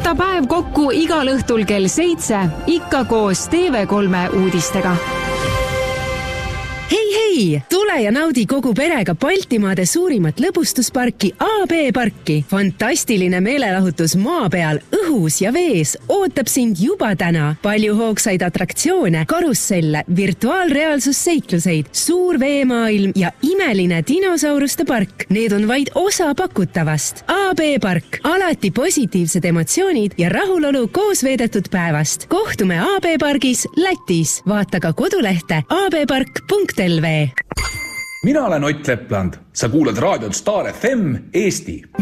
võta päev kokku igal õhtul kell 7, ikka koos TV3 uudistega. Hei, tule ja naudi kogu perega Baltimaade suurimat lõbustusparki AB Parki. Fantastiline meelelahutus maa peal, õhus ja vees ootab sind juba täna. Palju hoogsaid atraktsioone, karusselle, virtuaalreaalsusseikluseid, suur veemaailm ja imeline dinosauruste park. Need on vaid osa pakutavast. AB Park, alati positiivsed emotsioonid ja rahulolu koos veedetud päevast. Kohtume AB Pargis Lätis. Vaata ka kodulehte abpark.lv. Mina olen Ott Lepland. Sa kuulad raadiot Star FM Eesti.